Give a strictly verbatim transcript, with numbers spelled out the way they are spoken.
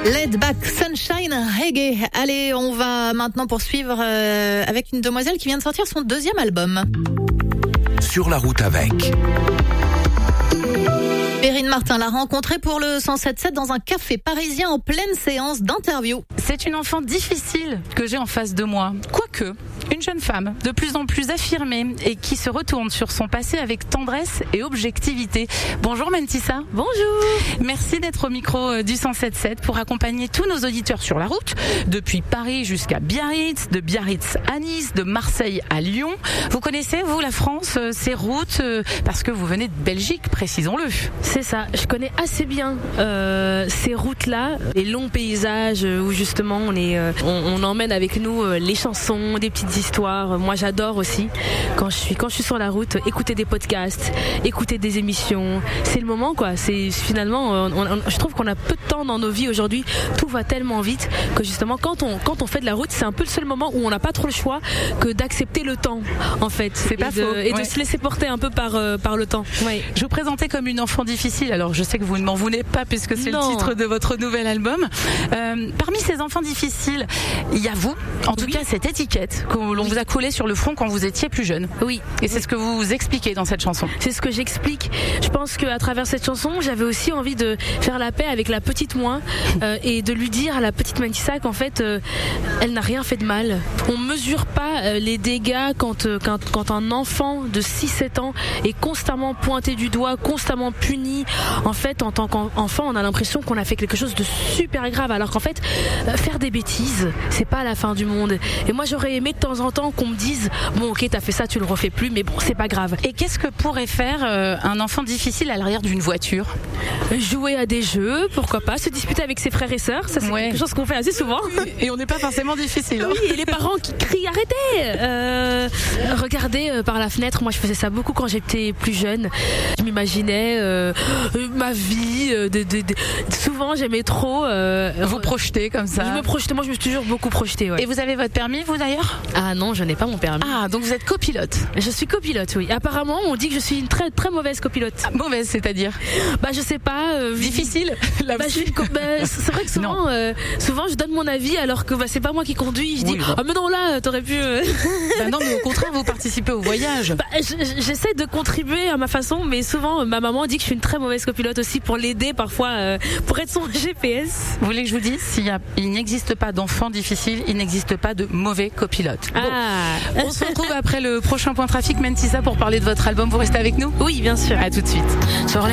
Laid Back Sunshine Reggae. Allez, on va maintenant poursuivre euh, avec une demoiselle qui vient de sortir son deuxième album. Sur la route avec Perrine Martin l'a rencontrée pour le cent sept sept dans un café parisien en pleine séance d'interview. C'est une enfant difficile que j'ai en face de moi. Quoique, une jeune femme de plus en plus affirmée et qui se retourne sur son passé avec tendresse et objectivité. Bonjour Mentissa. Bonjour. Merci d'être au micro du cent sept sept pour accompagner tous nos auditeurs sur la route, depuis Paris jusqu'à Biarritz, de Biarritz à Nice, de Marseille à Lyon. Vous connaissez, vous, la France, ces routes, parce que vous venez de Belgique, précisons-le. C'est ça, je connais assez bien euh, ces routes-là, les longs paysages où justement on, est, euh, on, on emmène avec nous euh, les chansons, des petites histoires. Moi j'adore aussi, quand je suis, quand je suis sur la route, écouter des podcasts, écouter des émissions. C'est le moment quoi, c'est finalement, on, on, je trouve qu'on a peu de temps dans nos vies aujourd'hui, tout va tellement vite que justement quand on, quand on fait de la route, c'est un peu le seul moment où on n'a pas trop le choix que d'accepter le temps en fait. C'est pas et de, faux. Et ouais. de se laisser porter un peu par, euh, par le temps. Ouais. Je vous présentais comme une enfant difficile. Alors je sais que vous ne m'en voulez pas puisque c'est non. le titre de votre nouvel album. Euh, parmi ces enfants difficiles, il y a vous, en tout oui. cas cette étiquette que l'on vous a collée sur le front quand vous étiez plus jeune. Oui. Et c'est oui. ce que vous expliquez dans cette chanson. C'est ce que j'explique. Je pense qu'à travers cette chanson, j'avais aussi envie de faire la paix avec la petite moi euh, et de lui dire à la petite Mentissa qu'en fait, euh, elle n'a rien fait de mal. On mesure pas euh, les dégâts quand, euh, quand, quand un enfant de six sept ans est constamment pointé du doigt, constamment puni. En fait, en tant qu'enfant, on a l'impression qu'on a fait quelque chose de super grave, alors qu'en fait, euh, faire des bêtises, c'est pas la fin du monde. Et moi, j'aurais aimé de temps en temps qu'on me dise, bon, ok, t'as fait ça, tu le refais plus, mais bon, c'est pas grave. Et qu'est-ce que pourrait faire euh, un enfant difficile à l'arrière d'une voiture ? Jouer à des jeux, pourquoi pas, se disputer avec ses frères et sœurs, ça c'est ouais. quelque chose qu'on fait assez souvent. Et on n'est pas forcément difficile. Hein. Oui, et les parents qui crient arrêtez. Euh, regardez euh, par la fenêtre, moi je faisais ça beaucoup quand j'étais plus jeune. Je m'imaginais euh, ma vie, euh, de, de, de, souvent j'aimais trop. Euh, vous projeter comme ça. Je me projetais, moi je me suis toujours beaucoup projetée. Ouais. Et vous avez votre permis, vous d'ailleurs ? Ah non, je n'ai pas mon permis. Ah, donc vous êtes copilote. Je suis copilote, oui. Apparemment, on dit que je suis une très très mauvaise copilote. Ah, mauvaise, c'est-à-dire ? Bah je sais pas. Euh, Difficile. Là bah, je, bah, c'est vrai que souvent, euh, souvent je donne mon avis alors que bah, c'est pas moi qui conduis. Je dis oui, bah. ah mais non là, t'aurais pu. Euh... Bah non, mais au contraire, vous participez au voyage. Bah, j'essaie de contribuer à ma façon, mais souvent ma maman dit que je suis une très mauvaise copilote aussi pour l'aider parfois, euh, pour être son G P S. Vous voulez que je vous dise, s'il y a, il n'existe pas d'enfant difficile, il n'existe pas de mauvais copilote. Bon, ah. On se retrouve après le prochain point trafic, Mentissa, pour parler de votre album. Vous restez avec nous ? Oui, bien sûr. À tout de suite. Sur les